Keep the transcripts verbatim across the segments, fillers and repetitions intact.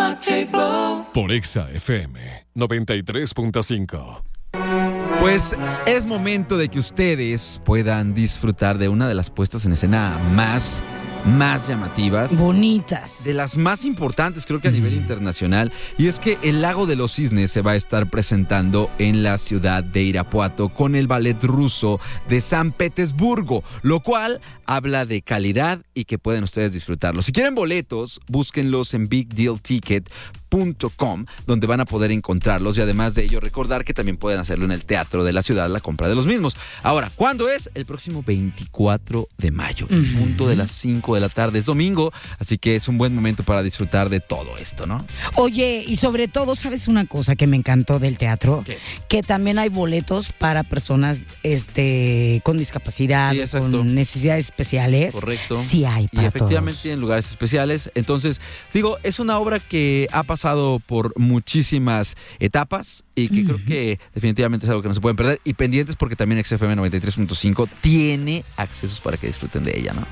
my table. Por Exa F M noventa y tres punto cinco. Pues es momento de que ustedes puedan disfrutar de una de las puestas en escena más, más llamativas. Bonitas. De las más importantes, creo que a nivel internacional. Y es que el Lago de los Cisnes se va a estar presentando en la ciudad de Irapuato con el ballet ruso de San Petersburgo, lo cual habla de calidad y que pueden ustedes disfrutarlo. Si quieren boletos, búsquenlos en big deal ticket punto com, donde van a poder encontrarlos, y además de ello recordar que también pueden hacerlo en el Teatro de la Ciudad, la compra de los mismos. Ahora, ¿cuándo es? El próximo veinticuatro de mayo, en uh-huh. punto de las cinco de la tarde, es domingo, así que es un buen momento para disfrutar de todo esto, ¿no? Oye, y sobre todo, ¿sabes una cosa que me encantó del teatro? ¿Qué? Que también hay boletos para personas este, con discapacidad, sí, con necesidades especiales. Correcto. Sí hay para Y efectivamente todos. Tienen lugares especiales. Entonces, digo, es una obra que ha pasado por muchísimas etapas y que uh-huh. creo que definitivamente es algo que no se pueden perder. Y pendientes porque también X F M noventa y tres punto cinco tiene accesos para que disfruten de ella, ¿no?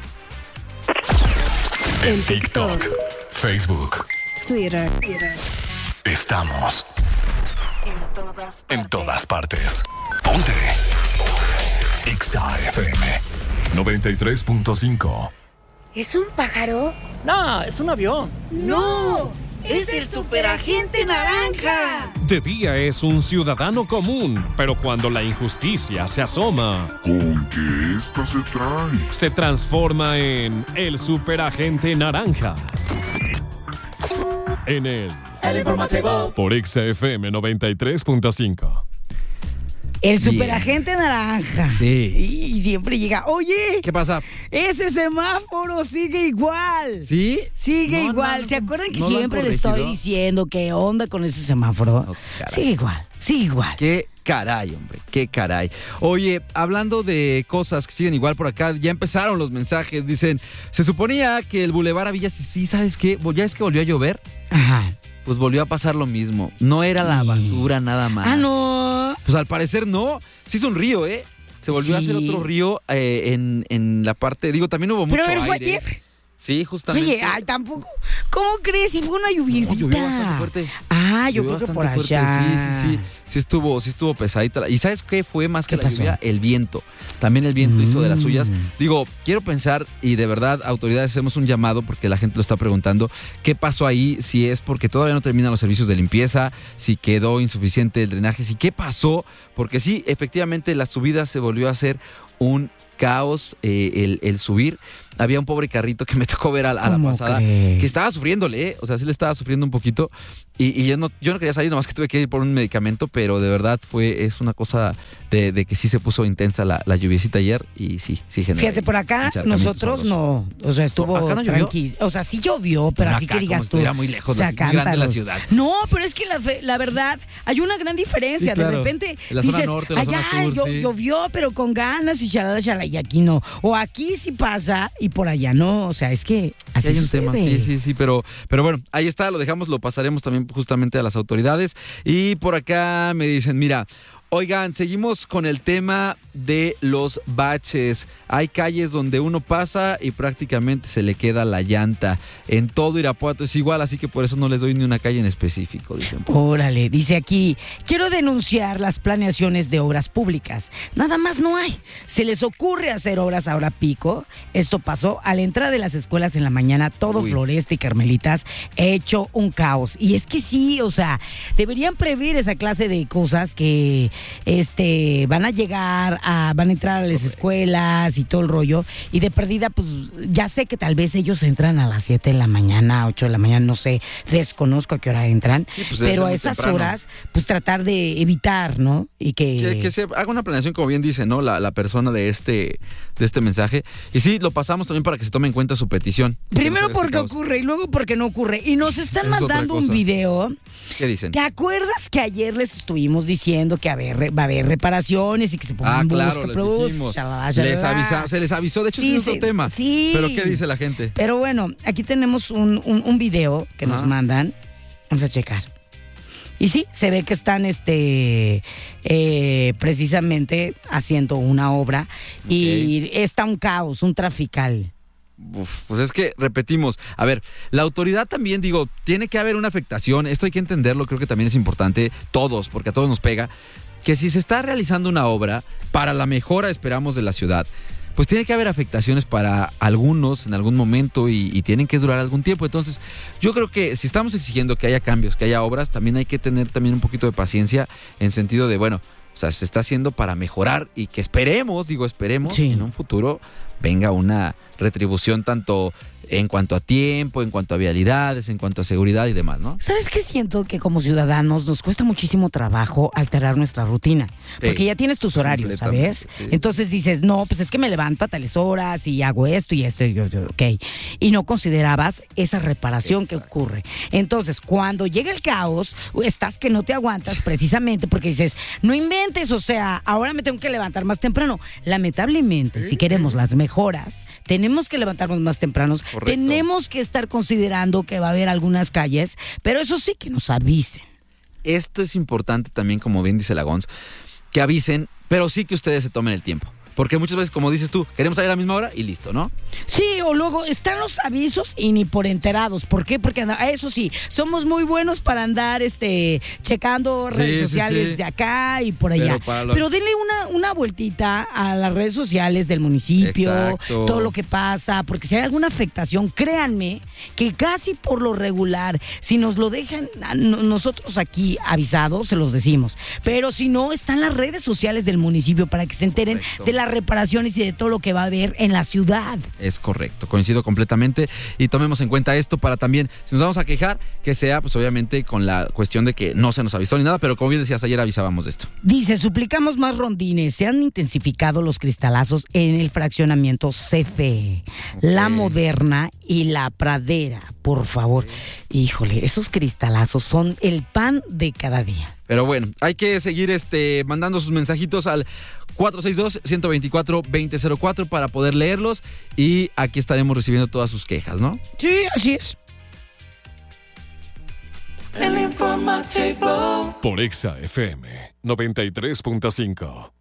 En TikTok, Facebook, Twitter. Estamos En todas partes. En todas partes. Ponte Exa F M noventa y tres punto cinco. ¿Es un pájaro? No, es un avión. ¡No! ¡Es el superagente naranja! De día es un ciudadano común, pero cuando la injusticia se asoma, ¿con qué esta se trae? Se transforma en el superagente naranja. En el El informativo. Por Exa F M noventa y tres punto cinco. El superagente naranja. Sí. Y siempre llega, oye. ¿Qué pasa? Ese semáforo sigue igual. ¿Sí? Sigue no, igual. No, ¿Se acuerdan que no siempre les estoy diciendo qué onda con ese semáforo? Oh, sigue igual, sigue igual. Qué caray, hombre, qué caray. Oye, hablando de cosas que siguen igual por acá, ya empezaron los mensajes. Dicen, se suponía que el Boulevard a Villas, sí, ¿sabes qué? ¿Ya es que volvió a llover? Ajá. Pues volvió a pasar lo mismo. No era la basura nada más. Ah, no. Pues al parecer no. Sí es un río, ¿eh? Se volvió sí. a hacer otro río eh, en, en la parte... Digo, también hubo mucho Pero aire. fue ayer. Sí, justamente. Oye, ay, tampoco. ¿Cómo crees? Si fue una lluviecita. No, llovió bastante fuerte. Ah, yo llovió creo que por fuerte. allá. Sí, sí, sí. Sí estuvo, sí estuvo pesadita. ¿Y sabes qué fue más que la pasó? lluvia? El viento. También el viento mm. hizo de las suyas. Digo, quiero pensar, y de verdad, autoridades, hacemos un llamado porque la gente lo está preguntando. ¿Qué pasó ahí? Si es porque todavía no terminan los servicios de limpieza, si quedó insuficiente el drenaje, si qué pasó. Porque sí, efectivamente, la subida se volvió a hacer un caos, eh, el, el subir. Había un pobre carrito que me tocó ver a, a la pasada, crees? que estaba sufriéndole, ¿eh? O sea, sí le estaba sufriendo un poquito. Y, y yo, no, yo no quería salir, nomás que tuve que ir por un medicamento, pero de verdad fue es una cosa de, de que sí se puso intensa la, la lluviecita ayer y sí, sí generó. Fíjate, por acá nosotros no, o sea, estuvo ¿Acá no tranquilo. O sea, sí llovió, pero, pero así acá, que digas tú. Era muy lejos, o sea, muy grande la ciudad. No, pero es que la, la verdad, hay una gran diferencia. Sí, claro. De repente en la dices, zona norte, la allá zona sur, yo, sí. llovió, pero con ganas y chalala, chalala, y aquí no. O aquí sí pasa y por allá no. O sea, es que así hay un sucede. tema. Sí, sí, sí, pero, pero bueno, ahí está, lo dejamos, lo pasaremos también justamente a las autoridades. Y por acá me dicen, mira, oigan, seguimos con el tema de los baches. Hay calles donde uno pasa y prácticamente se le queda la llanta. En todo Irapuato es igual, así que por eso no les doy ni una calle en específico, dicen. Órale, dice aquí, quiero denunciar las planeaciones de obras públicas. Nada más no hay. Se les ocurre hacer obras a hora pico. Esto pasó a la entrada de las escuelas en la mañana, todo Uy. Floresta y Carmelitas, hecho un caos. Y es que sí, o sea, deberían prever esa clase de cosas que este van a llegar a, van a entrar a las escuelas y todo el rollo, y de perdida, pues ya sé que tal vez ellos entran a las siete de la mañana, ocho de la mañana, no sé, desconozco a qué hora entran, sí, pues pero a esas temprano. Horas, pues tratar de evitar, ¿no? Y que... Que, que se haga una planeación, como bien dice, ¿no? La, la persona de este, de este mensaje. Y sí, lo pasamos también para que se tome en cuenta su petición. Primero no porque este ocurre y luego porque no ocurre. Y nos están es mandando un video. ¿Qué dicen? ¿Te acuerdas que ayer les estuvimos diciendo que a ver, va a haber reparaciones y que se pongan ah, claro, busca, les dijimos. Les avisa, se les avisó, de hecho sí, es otro tema. Sí. Pero ¿qué dice la gente? Pero bueno, aquí tenemos un, un, un video que Ajá. nos mandan. Vamos a checar. Y sí, se ve que están este eh, precisamente haciendo una obra okay. y está un caos, un trafical. Uf, pues es que, repetimos, a ver, la autoridad también, digo, tiene que haber una afectación, esto hay que entenderlo, creo que también es importante, todos, porque a todos nos pega, que si se está realizando una obra para la mejora, esperamos, de la ciudad, pues tiene que haber afectaciones para algunos en algún momento y, y tienen que durar algún tiempo. Entonces, yo creo que si estamos exigiendo que haya cambios, que haya obras, también hay que tener también un poquito de paciencia en sentido de, bueno, o sea, se está haciendo para mejorar y que esperemos, digo, esperemos, sí, en un futuro venga una retribución tanto en cuanto a tiempo, en cuanto a vialidades, en cuanto a seguridad y demás, ¿no? ¿Sabes qué siento? Que como ciudadanos nos cuesta muchísimo trabajo alterar nuestra rutina. Porque Sí, ya tienes tus horarios, ¿sabes? sí. Entonces dices, no, pues es que me levanto a tales horas y hago esto y esto y yo, yo, ok. Y no considerabas esa reparación Exacto. que ocurre. Entonces, cuando llega el caos, estás que no te aguantas precisamente porque dices, no inventes, o sea, ahora me tengo que levantar más temprano. Lamentablemente, si queremos las mejoras, tenemos que levantarnos más tempranos. Correcto. Tenemos que estar considerando que va a haber algunas calles, pero eso sí que nos avisen. Esto es importante también, como bien dice Lagons, que avisen, pero sí que ustedes se tomen el tiempo. Porque muchas veces, como dices tú, queremos salir a la misma hora y listo, ¿no? Sí, o luego están los avisos y ni por enterados. ¿Por qué? Porque anda- eso sí, somos muy buenos para andar este checando Sí, redes sí, sociales sí. de acá y por allá. Pero para lo- Pero denle una, una vueltita a las redes sociales del municipio, Exacto. todo lo que pasa, porque si hay alguna afectación, créanme que casi por lo regular, si nos lo dejan a no- nosotros aquí avisados, se los decimos. Pero si no, están las redes sociales del municipio para que se enteren Correcto. de las reparaciones y de todo lo que va a haber en la ciudad. Es correcto, coincido completamente y tomemos en cuenta esto para también, si nos vamos a quejar, que sea pues obviamente con la cuestión de que no se nos avisó ni nada, pero como bien decías ayer avisábamos de esto. Dice, suplicamos más rondines. Se han intensificado los cristalazos en el fraccionamiento C F E, La Moderna y La Pradera, por favor. Híjole, esos cristalazos son el pan de cada día. Pero bueno, hay que seguir este mandando sus mensajitos al cuatro seis dos, uno dos cuatro, dos cero cero cuatro para poder leerlos y aquí estaremos recibiendo todas sus quejas, ¿no? Sí, así es. El informativo. Por Exa F M noventa y tres punto cinco.